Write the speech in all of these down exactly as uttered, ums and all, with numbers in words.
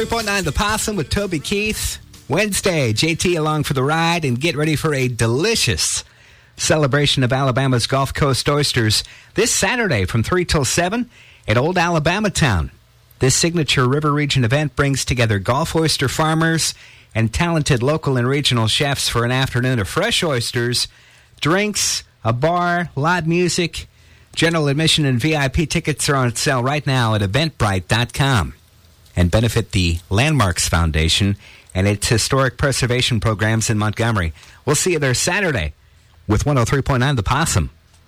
three point nine The Possum with Toby Keith. Wednesday, J T along for the ride, and get ready for a delicious celebration of Alabama's Gulf Coast oysters this Saturday from three till seven at Old Alabama Town. This signature river region event brings together Gulf oyster farmers and talented local and regional chefs for an afternoon of fresh oysters, drinks, a bar, live music. General admission and V I P tickets are on sale right now at eventbrite dot com and benefit the Landmarks Foundation and its historic preservation programs in Montgomery. We'll see you there Saturday with one oh three point nine The Possum.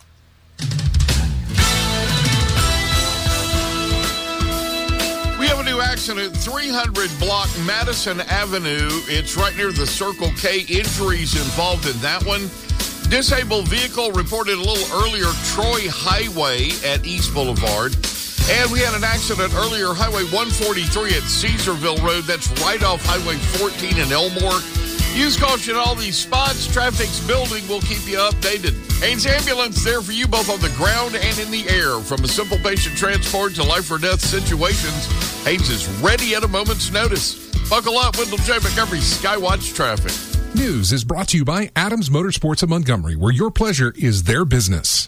We have a new accident, three hundred block Madison Avenue. It's right near the Circle K. Injuries involved in that one. Disabled vehicle reported a little earlier, Troy Highway at East Boulevard. And we had an accident earlier, Highway one forty-three at Caesarville Road. That's right off Highway fourteen in Elmore. Use caution at all these spots. Traffic's building. We'll keep you updated. Haynes Ambulance there for you both on the ground and in the air. From a simple patient transport to life or death situations, Haynes is ready at a moment's notice. Buckle up, Wendell J. Montgomery Skywatch Traffic. News is brought to you by Adams Motorsports of Montgomery, where your pleasure is their business.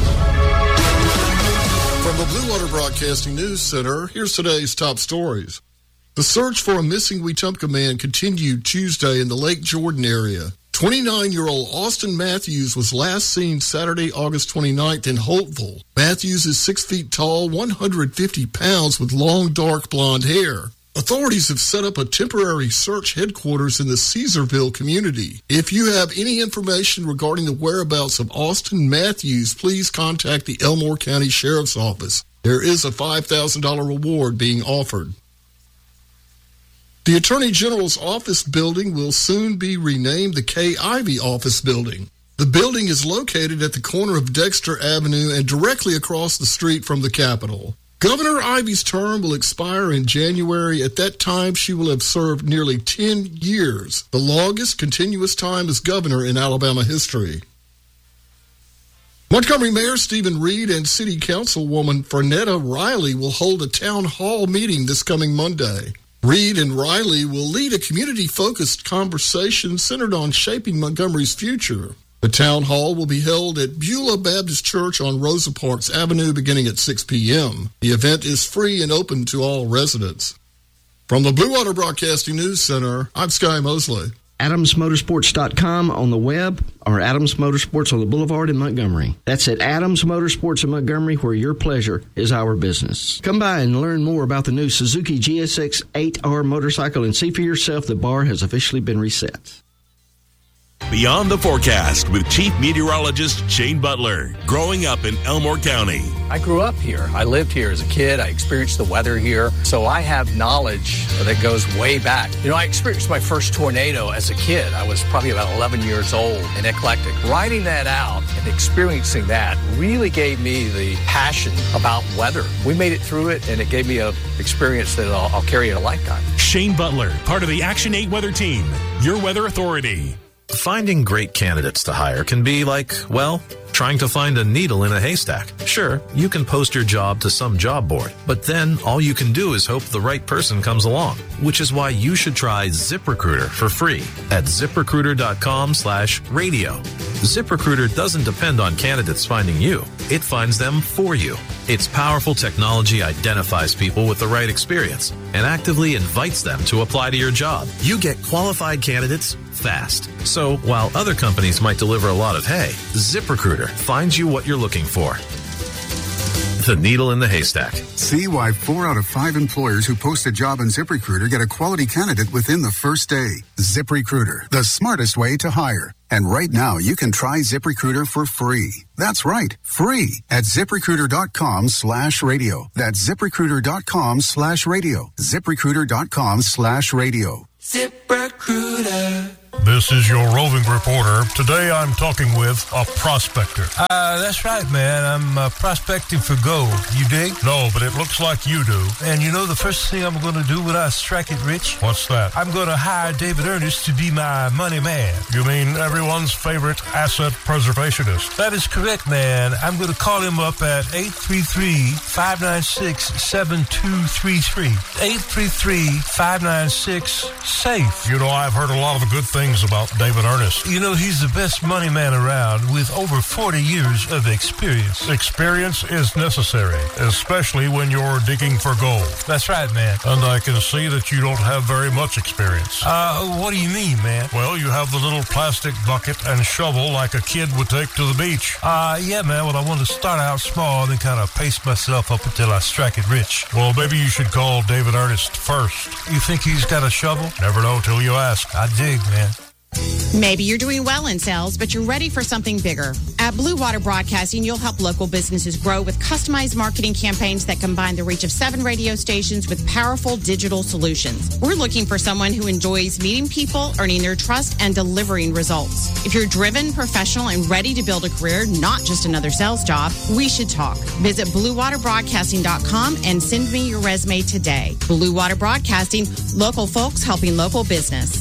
From the Blue Water Broadcasting News Center, here's today's top stories. The search for a missing Wetumpka man continued Tuesday in the Lake Jordan area. twenty-nine-year-old Austin Matthews was last seen Saturday, August twenty-ninth in Holtville. Matthews is six feet tall, one hundred fifty pounds, with long, dark blonde hair. Authorities have set up a temporary search headquarters in the Caesarville community. If you have any information regarding the whereabouts of Austin Matthews, please contact the Elmore County Sheriff's Office. There is a five thousand dollars reward being offered. The Attorney General's office building will soon be renamed the Kay Ivey Office Building. The building is located at the corner of Dexter Avenue and directly across the street from the Capitol. Governor Ivey's term will expire in January. At that time, she will have served nearly ten years, the longest continuous time as governor in Alabama history. Montgomery Mayor Stephen Reed and City Councilwoman Fernetta Riley will hold a town hall meeting this coming Monday. Reed and Riley will lead a community-focused conversation centered on shaping Montgomery's future. The town hall will be held at Beulah Baptist Church on Rosa Parks Avenue beginning at six p.m. The event is free and open to all residents. From the Blue Water Broadcasting News Center, I'm Sky Mosley. Adams Motorsports dot com on the web, or Adams Motorsports on the Boulevard in Montgomery. That's at Adams Motorsports in Montgomery, where your pleasure is our business. Come by and learn more about the new Suzuki G S X eight R motorcycle and see for yourself the bar has officially been reset. Beyond the Forecast with Chief Meteorologist Shane Butler. Growing up in Elmore County. I grew up here. I lived here as a kid. I experienced the weather here. So I have knowledge that goes way back. You know, I experienced my first tornado as a kid. I was probably about eleven years old and eclectic. Writing that out and experiencing that really gave me the passion about weather. We made it through it, and it gave me an experience that I'll, I'll carry in a lifetime. Shane Butler, part of the Action eight Weather Team, your weather authority. Finding great candidates to hire can be like, well, trying to find a needle in a haystack. Sure, you can post your job to some job board, but then all you can do is hope the right person comes along, which is why you should try ZipRecruiter for free at ZipRecruiter.com slash radio. ZipRecruiter doesn't depend on candidates finding you. It finds them for you. Its powerful technology identifies people with the right experience and actively invites them to apply to your job. You get qualified candidates fast. So while other companies might deliver a lot of hay, ZipRecruiter finds you what you're looking for. The needle in the haystack. See why four out of five employers who post a job on ZipRecruiter get a quality candidate within the first day. ZipRecruiter, the smartest way to hire. And right now, you can try ZipRecruiter for free. That's right, free at ZipRecruiter.com slash radio. That's ZipRecruiter.com slash radio. ZipRecruiter.com slash radio. ZipRecruiter. This is your roving reporter. Today I'm talking with a prospector. Uh, that's right, man. I'm uh, prospecting for gold. You dig? No, but it looks like you do. And you know the first thing I'm going to do when I strike it rich? What's that? I'm going to hire David Ernest to be my money man. You mean everyone's favorite asset preservationist? That is correct, man. I'm going to call him up at eight three three, five nine six, seven two three three. eight three three, five nine six, SAFE. You know, I've heard a lot of good things about David Ernest. You know, he's the best money man around with over forty years of experience. Experience is necessary, especially when you're digging for gold. That's right, man. And I can see that you don't have very much experience. Uh, what do you mean, man? Well, you have the little plastic bucket and shovel like a kid would take to the beach. Uh, yeah, man. Well, I want to start out small and then kind of pace myself up until I strike it rich. Well, maybe you should call David Ernest first. You think he's got a shovel? Never know till you ask. I dig, man. Maybe you're doing well in sales, but you're ready for something bigger. At Blue Water Broadcasting, you'll help local businesses grow with customized marketing campaigns that combine the reach of seven radio stations with powerful digital solutions. We're looking for someone who enjoys meeting people, earning their trust, and delivering results. If you're driven, professional, and ready to build a career, not just another sales job, we should talk. Visit blue water broadcasting dot com and send me your resume today. Blue Water Broadcasting, local folks helping local business.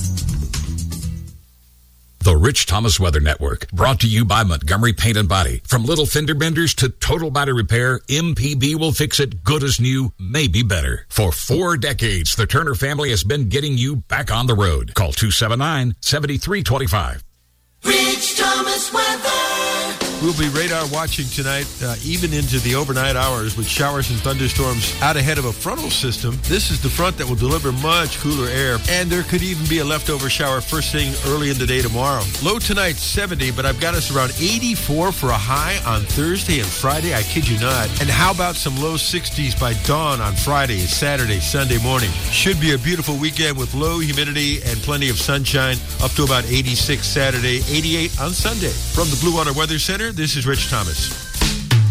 The Rich Thomas Weather Network, brought to you by Montgomery Paint and Body. From little fender benders to total body repair, M P B will fix it good as new, maybe better. For four decades, the Turner family has been getting you back on the road. Call two seven nine, seven three two five. Rich Thomas Weather. We'll be radar watching tonight, uh, even into the overnight hours, with showers and thunderstorms out ahead of a frontal system. This is the front that will deliver much cooler air, and there could even be a leftover shower first thing early in the day tomorrow. Low tonight, seventy, but I've got us around eighty-four for a high on Thursday and Friday. I kid you not. And how about some low sixties by dawn on Friday, Saturday, Sunday morning? Should be a beautiful weekend with low humidity and plenty of sunshine, up to about eighty-six Saturday, eighty-eight on Sunday. From the Blue Water Weather Center, this is Rich Thomas.